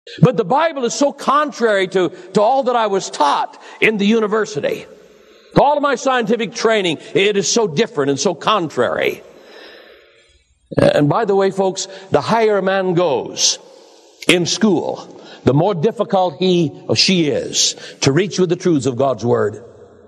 But the Bible is so contrary to all that I was taught in the university. To all of my scientific training, it is so different and so contrary. And by the way, folks, the higher a man goes in school, the more difficult he or she is to reach with the truths of God's Word.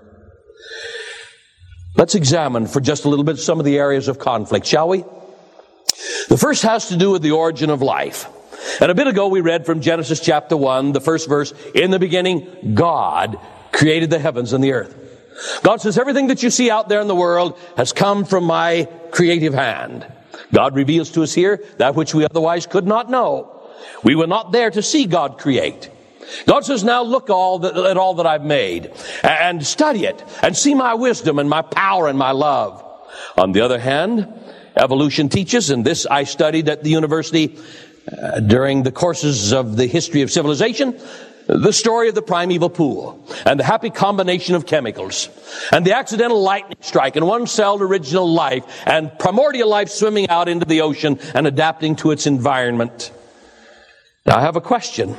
Let's examine for just a little bit some of the areas of conflict, shall we? The first has to do with the origin of life. And a bit ago we read from Genesis chapter 1, the first verse, in the beginning, God created the heavens and the earth. God says everything that you see out there in the world has come from my creative hand. God reveals to us here that which we otherwise could not know. We were not there to see God create. God says, now look at all that I've made and study it and see my wisdom and my power and my love. On the other hand, evolution teaches, and this I studied at the university during the courses of the history of civilization, the story of the primeval pool and the happy combination of chemicals and the accidental lightning strike and one-celled original life and primordial life swimming out into the ocean and adapting to its environment. Now I have a question.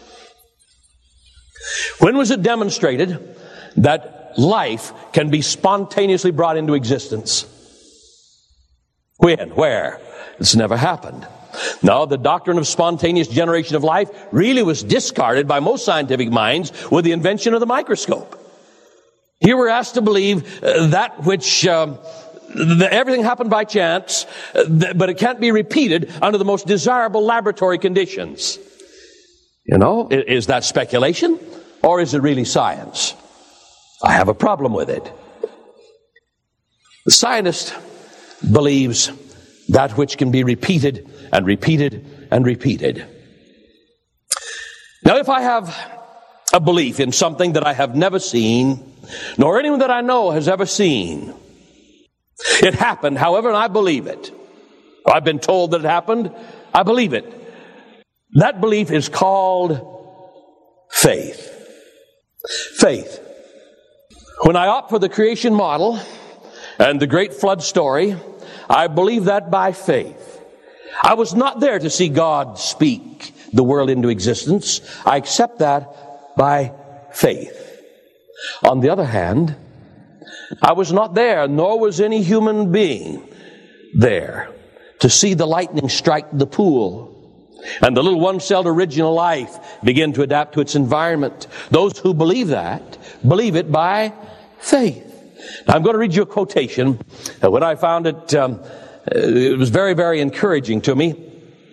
When was it demonstrated that life can be spontaneously brought into existence? When? Where? It's never happened. Now, the doctrine of spontaneous generation of life really was discarded by most scientific minds with the invention of the microscope. Here we're asked to believe that which everything happened by chance, but it can't be repeated under the most desirable laboratory conditions. You know, is that speculation or is it really science? I have a problem with it. The scientist believes that which can be repeated and repeated and repeated. Now, if I have a belief in something that I have never seen, nor anyone that I know has ever seen, it happened, however, and I believe it. I've been told that it happened. I believe it. That belief is called faith. Faith. When I opt for the creation model and the great flood story, I believe that by faith. I was not there to see God speak the world into existence. I accept that by faith. On the other hand, I was not there, nor was any human being there to see the lightning strike the pool and the little one-celled original life begin to adapt to its environment. Those who believe that, believe it by faith. Now, I'm going to read you a quotation. When I found it, it was very, very encouraging to me.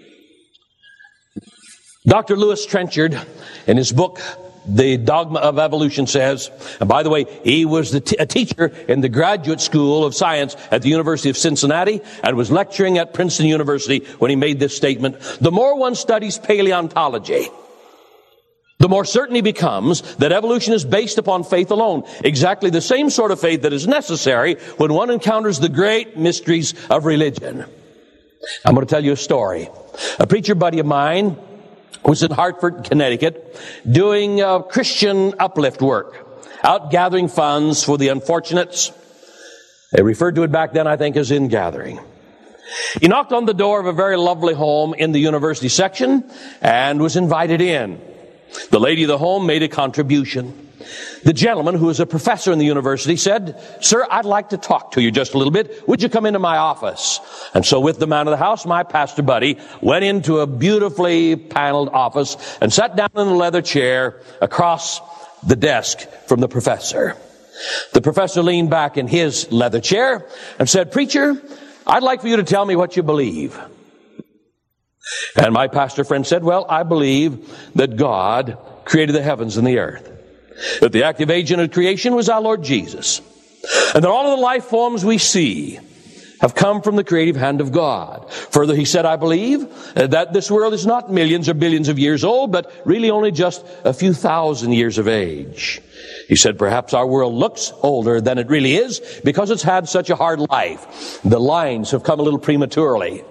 Dr. Lewis Trenchard, in his book, The Dogma of Evolution, says, and by the way, he was a teacher in the graduate school of science at the University of Cincinnati and was lecturing at Princeton University when he made this statement: the more one studies paleontology, the more certain he becomes that evolution is based upon faith alone. Exactly the same sort of faith that is necessary when one encounters the great mysteries of religion. I'm going to tell you a story. A preacher buddy of mine was in Hartford, Connecticut, doing Christian uplift work, out gathering funds for the unfortunates. They referred to it back then, I think, as in-gathering. He knocked on the door of a very lovely home in the university section and was invited in. The lady of the home made a contribution. The gentleman, who was a professor in the university, said, "Sir, I'd like to talk to you just a little bit. Would you come into my office?" And so with the man of the house, my pastor buddy went into a beautifully paneled office and sat down in a leather chair across the desk from the professor. The professor leaned back in his leather chair and said, "Preacher, I'd like for you to tell me what you believe." And my pastor friend said, "Well, I believe that God created the heavens and the earth, that the active agent of creation was our Lord Jesus, and that all of the life forms we see have come from the creative hand of God. Further, he said, I believe that this world is not millions or billions of years old, but really only just a few thousand years of age. He said, perhaps our world looks older than it really is because it's had such a hard life. The lines have come a little prematurely."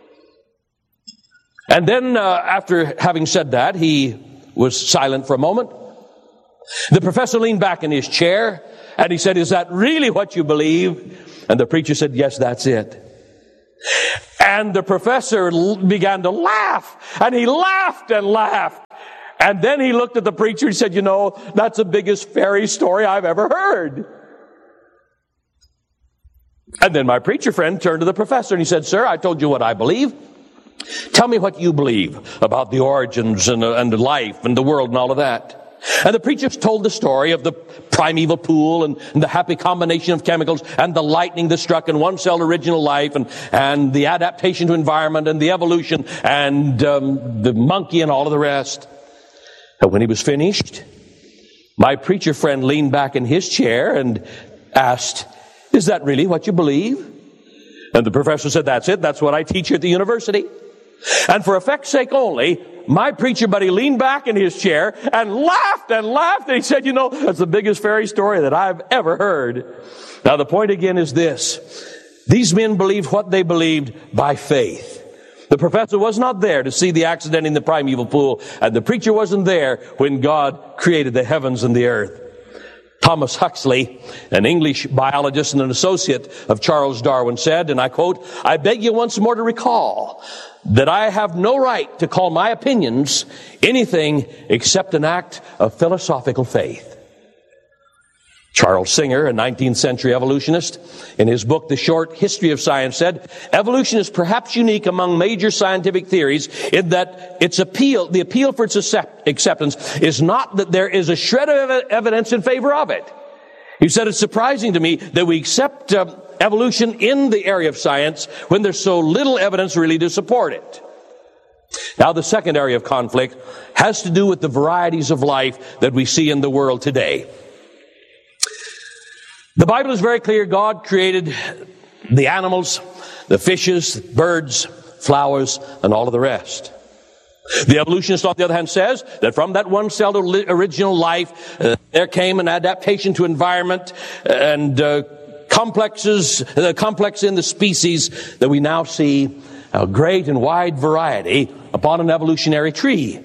And then, after having said that, he was silent for a moment. The professor leaned back in his chair and he said, "Is that really what you believe?" And the preacher said, "Yes, that's it." And the professor began to laugh, and he laughed and laughed. And then he looked at the preacher and said, that's the biggest fairy story I've ever heard. And then my preacher friend turned to the professor and he said, "Sir, I told you what I believe. Tell me what you believe about the origins and life and the world and all of that." And the preachers told the story of the primeval pool and the happy combination of chemicals and the lightning that struck in one-celled original life and the adaptation to environment and the evolution and the monkey and all of the rest. And when he was finished, my preacher friend leaned back in his chair and asked, "Is that really what you believe?" And the professor said, "That's it. That's what I teach at the university." And for effect's sake only, my preacher buddy leaned back in his chair and laughed and laughed. And he said, "That's the biggest fairy story that I've ever heard." Now the point again is this. These men believed what they believed by faith. The professor was not there to see the accident in the primeval pool, and the preacher wasn't there when God created the heavens and the earth. Thomas Huxley, an English biologist and an associate of Charles Darwin, said, and I quote, "I beg you once more to recall that I have no right to call my opinions anything except an act of philosophical faith." Charles Singer, a 19th century evolutionist, in his book, The Short History of Science, said, "Evolution is perhaps unique among major scientific theories in that the appeal for its acceptance is not that there is a shred of evidence in favor of it." He said, "It's surprising to me that we accept evolution in the area of science when there's so little evidence really to support it." Now, the second area of conflict has to do with the varieties of life that we see in the world today. The Bible is very clear. God created the animals, the fishes, birds, flowers, and all of the rest. The evolutionist, on the other hand, says that from that one-celled original life, there came an adaptation to environment and complex in the species that we now see a great and wide variety upon an evolutionary tree.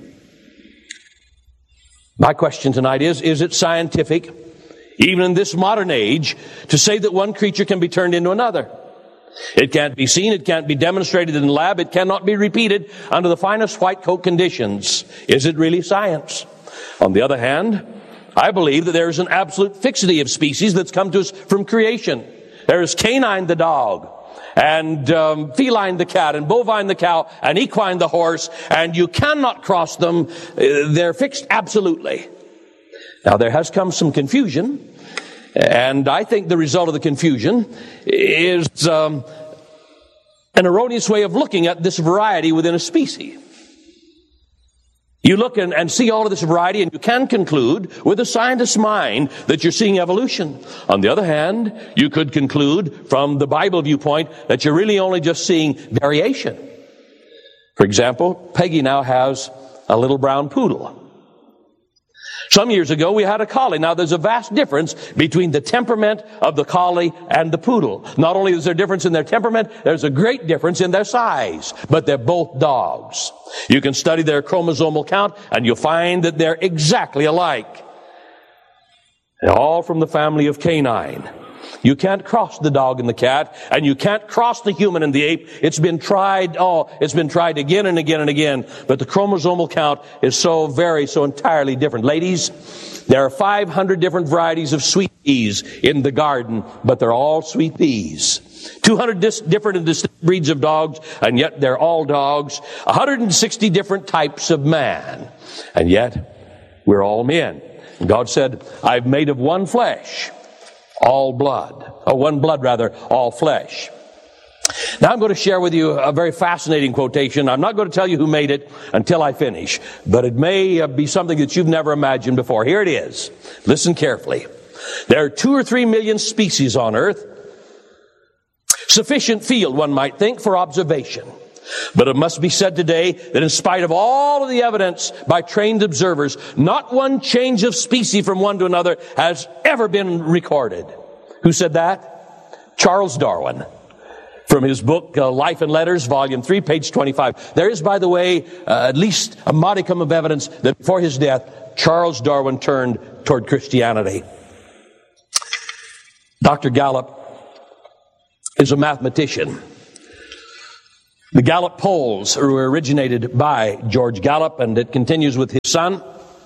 My question tonight is it scientific, even in this modern age, to say that one creature can be turned into another? It can't be seen, it can't be demonstrated in the lab, it cannot be repeated under the finest white coat conditions. Is it really science? On the other hand, I believe that there is an absolute fixity of species that's come to us from creation. There is canine the dog, and feline the cat, and bovine the cow, and equine the horse, and you cannot cross them. They're fixed absolutely. Now, there has come some confusion, and I think the result of the confusion is an erroneous way of looking at this variety within a species. You look and see all of this variety, and you can conclude with a scientist's mind that you're seeing evolution. On the other hand, you could conclude from the Bible viewpoint that you're really only just seeing variation. For example, Peggy now has a little brown poodle. Some years ago, we had a collie. Now, there's a vast difference between the temperament of the collie and the poodle. Not only is there a difference in their temperament, there's a great difference in their size. But they're both dogs. You can study their chromosomal count, and you'll find that they're exactly alike. They're all from the family of canine. You can't cross the dog and the cat, and you can't cross the human and the ape. It's been tried again and again and again, but the chromosomal count is so entirely different. Ladies, there are 500 different varieties of sweet peas in the garden, but they're all sweet peas. 200 different and distinct breeds of dogs, and yet they're all dogs. 160 different types of man, and yet we're all men. And God said, "I've made of one flesh all flesh." Now I'm going to share with you a very fascinating quotation. I'm not going to tell you who made it until I finish, but it may be something that you've never imagined before. Here it is. Listen carefully. There are 2 or 3 million species on earth. Sufficient field, one might think, for observation. But it must be said today that in spite of all of the evidence by trained observers, not one change of species from one to another has ever been recorded. Who said that? Charles Darwin. From his book, Life and Letters, Volume 3, page 25. There is, by the way, at least a modicum of evidence that before his death, Charles Darwin turned toward Christianity. Dr. Gallup is a mathematician The Gallup polls were originated by George Gallup, and it continues with his son.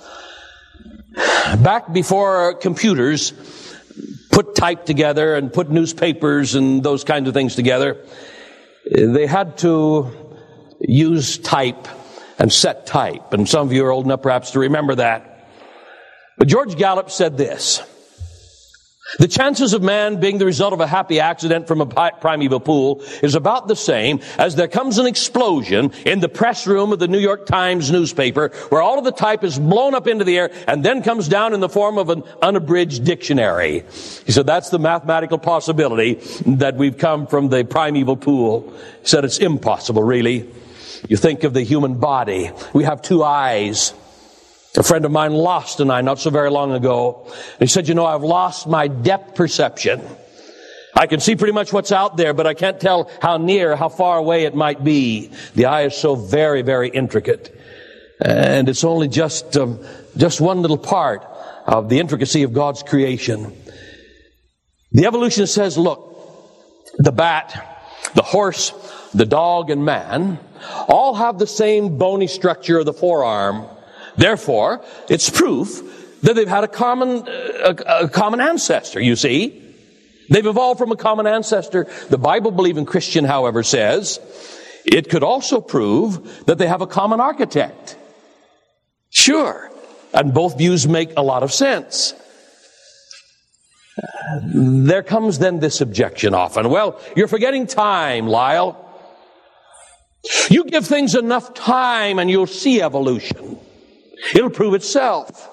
Back before computers put type together and put newspapers and those kinds of things together, they had to use type and set type. And some of you are old enough perhaps to remember that. But George Gallup said this: the chances of man being the result of a happy accident from a primeval pool is about the same as there comes an explosion in the press room of the New York Times newspaper where all of the type is blown up into the air and then comes down in the form of an unabridged dictionary. He said that's the mathematical possibility that we've come from the primeval pool. He said it's impossible, really. You think of the human body. We have two eyes. A friend of mine lost an eye not so very long ago. He said, I've lost my depth perception. I can see pretty much what's out there, but I can't tell how near, how far away it might be. The eye is so very, very intricate. And it's only just one little part of the intricacy of God's creation. The evolutionist says, look, the bat, the horse, the dog, and man all have the same bony structure of the forearm. Therefore, it's proof that they've had a common ancestor, you see. They've evolved from a common ancestor. The Bible-believing Christian, however, says it could also prove that they have a common architect. Sure. And both views make a lot of sense. There comes then this objection often. Well, you're forgetting time, Lyle. You give things enough time and you'll see evolution. It'll prove itself.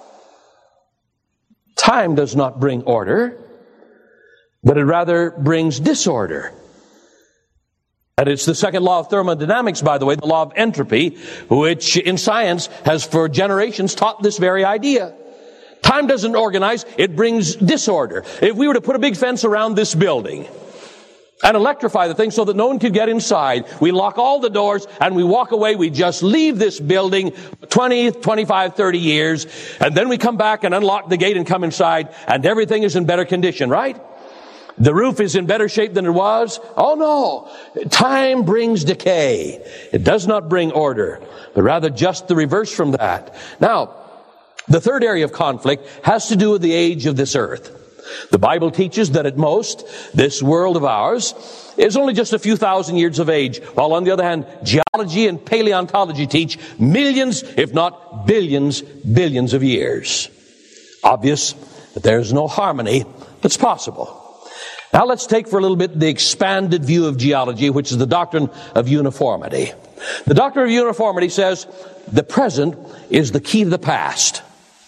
Time does not bring order, but it rather brings disorder. And it's the second law of thermodynamics, by the way, the law of entropy, which in science has for generations taught this very idea. Time doesn't organize, it brings disorder. If we were to put a big fence around this building and electrify the thing so that no one could get inside, we lock all the doors and we walk away, we just leave this building 20, 25, 30 years, and then we come back and unlock the gate and come inside, and everything is in better condition, right? The roof is in better shape than it was. Oh no, time brings decay. It does not bring order, but rather just the reverse from that. Now, the third area of conflict has to do with the age of this earth. The Bible teaches that at most, this world of ours is only just a few thousand years of age, while on the other hand, geology and paleontology teach millions, if not billions of years. Obvious that there's no harmony that's possible. Now let's take for a little bit the expanded view of geology, which is the doctrine of uniformity. The doctrine of uniformity says the present is the key to the past.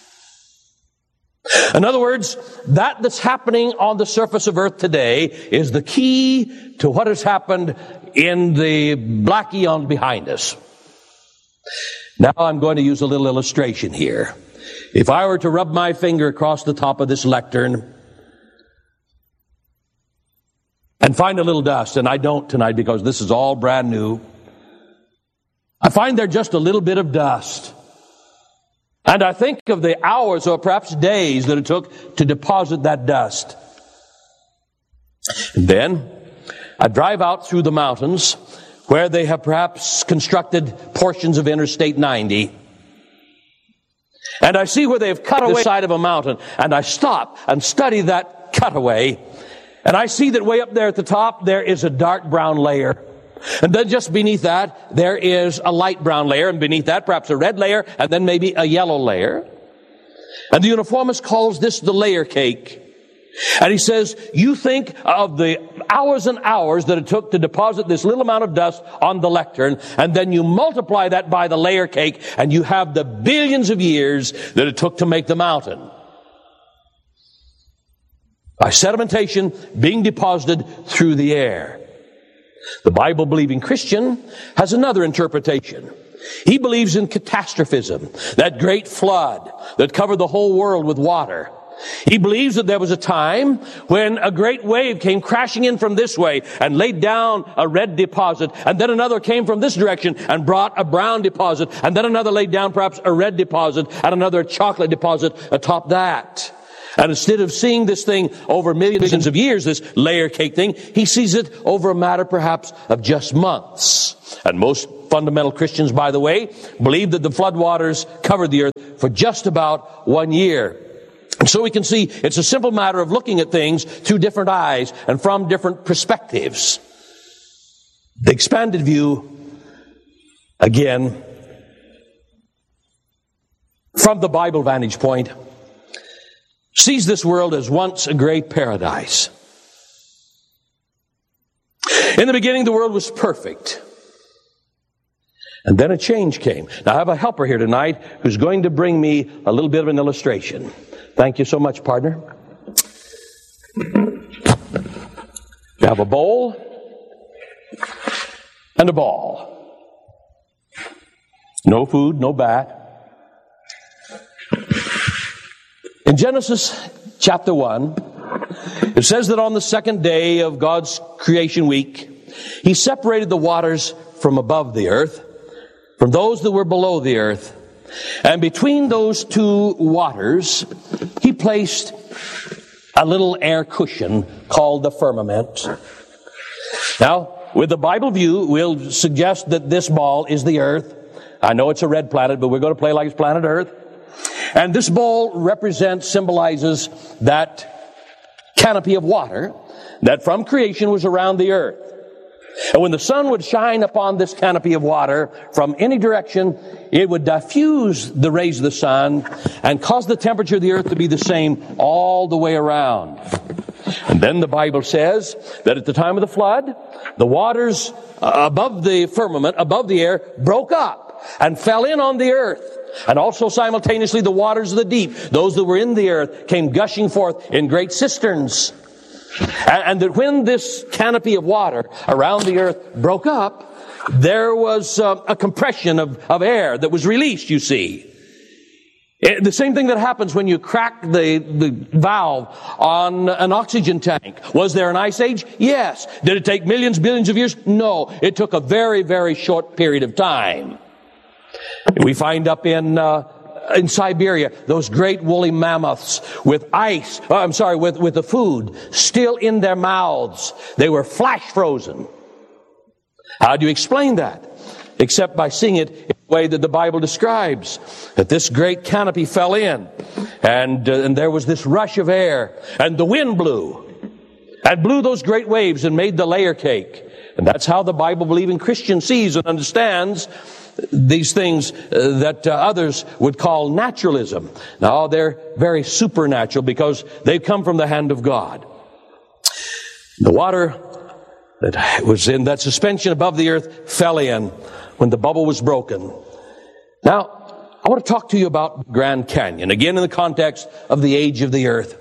In other words, that's happening on the surface of earth today is the key to what has happened in the black eons behind us. Now I'm going to use a little illustration here. If I were to rub my finger across the top of this lectern and find a little dust, and I don't tonight because this is all brand new, I find there just a little bit of dust. And I think of the hours or perhaps days that it took to deposit that dust. And then I drive out through the mountains where they have perhaps constructed portions of Interstate 90. And I see where they've cut away the side of a mountain. And I stop and study that cutaway. And I see that way up there at the top, there is a dark brown layer. And then just beneath that, there is a light brown layer, and beneath that, perhaps a red layer, and then maybe a yellow layer. And the uniformist calls this the layer cake. And he says, you think of the hours and hours that it took to deposit this little amount of dust on the lectern, and then you multiply that by the layer cake, and you have the billions of years that it took to make the mountain. By sedimentation being deposited through the air. The Bible-believing Christian has another interpretation. He believes in catastrophism, that great flood that covered the whole world with water. He believes that there was a time when a great wave came crashing in from this way and laid down a red deposit, and then another came from this direction and brought a brown deposit, and then another laid down perhaps a red deposit and another chocolate deposit atop that. And instead of seeing this thing over millions of years, this layer cake thing, he sees it over a matter perhaps of just months. And most fundamental Christians, by the way, believe that the floodwaters covered the earth for just about 1 year. And so we can see it's a simple matter of looking at things through different eyes and from different perspectives. The expanded view, again, from the Bible vantage point, sees this world as once a great paradise. In the beginning, the world was perfect. And then a change came. Now, I have a helper here tonight who's going to bring me a little bit of an illustration. Thank you so much, partner. You have a bowl and a ball. No food, no bat. In Genesis chapter 1, it says that on the second day of God's creation week, He separated the waters from above the earth, from those that were below the earth. And between those two waters, He placed a little air cushion called the firmament. Now, with the Bible view, we'll suggest that this ball is the earth. I know it's a red planet, but we're going to play like it's planet Earth. And this ball symbolizes that canopy of water that from creation was around the earth. And when the sun would shine upon this canopy of water from any direction, it would diffuse the rays of the sun and cause the temperature of the earth to be the same all the way around. And then the Bible says that at the time of the flood, the waters above the firmament, above the air, broke up and fell in on the earth. And also simultaneously the waters of the deep, those that were in the earth, came gushing forth in great cisterns. And that when this canopy of water around the earth broke up, there was a compression of air that was released, you see. The same thing that happens when you crack the valve on an oxygen tank. Was there an ice age? Yes. Did it take millions, billions of years? No. It took a very, very short period of time. We find up in Siberia, those great woolly mammoths with with the food still in their mouths. They were flash frozen. How do you explain that? Except by seeing it in the way that the Bible describes. That this great canopy fell in, and there was this rush of air, and the wind blew, and blew those great waves and made the layer cake. And that's how the Bible-believing Christian sees and understands these things that others would call naturalism. Now, they're very supernatural because they've come from the hand of God. The water that was in that suspension above the earth fell in when the bubble was broken. Now, I want to talk to you about Grand Canyon, again in the context of the age of the earth.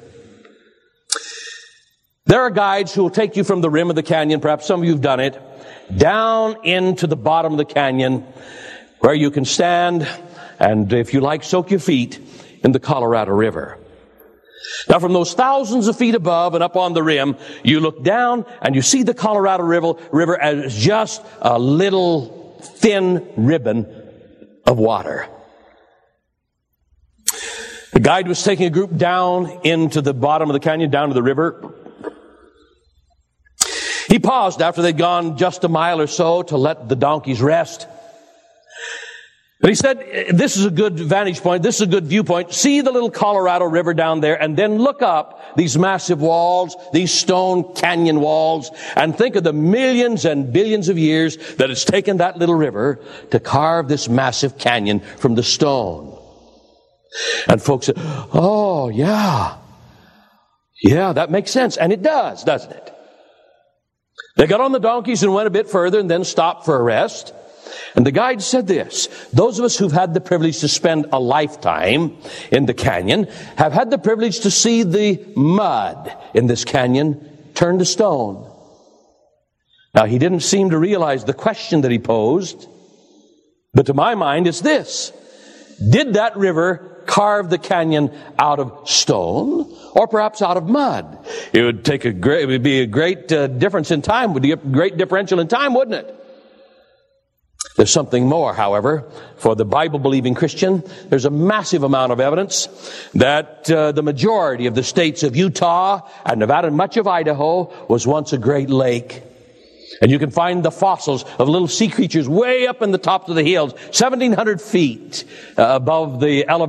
There are guides who will take you from the rim of the canyon, perhaps some of you have done it, down into the bottom of the canyon, where you can stand and, if you like, soak your feet in the Colorado River. Now, from those thousands of feet above and up on the rim, you look down and you see the Colorado River as just a little thin ribbon of water. The guide was taking a group down into the bottom of the canyon, down to the river. He paused after they'd gone just a mile or so to let the donkeys rest. But he said, this is a good vantage point, this is a good viewpoint. See the little Colorado River down there, and then look up these massive walls, these stone canyon walls, and think of the millions and billions of years that it's taken that little river to carve this massive canyon from the stone. And folks said, oh, yeah, that makes sense. And it does, doesn't it? They got on the donkeys and went a bit further and then stopped for a rest. And the guide said this: those of us who've had the privilege to spend a lifetime in the canyon have had the privilege to see the mud in this canyon turn to stone. Now, he didn't seem to realize the question that he posed, but to my mind it's this: did that river carve the canyon out of stone or perhaps out of mud? It would be a great difference in time, would be a great differential in time, wouldn't it? There's something more, however, for the Bible-believing Christian. There's a massive amount of evidence that the majority of the states of Utah and Nevada and much of Idaho was once a great lake. And you can find the fossils of little sea creatures way up in the tops of the hills, 1,700 feet above the elevation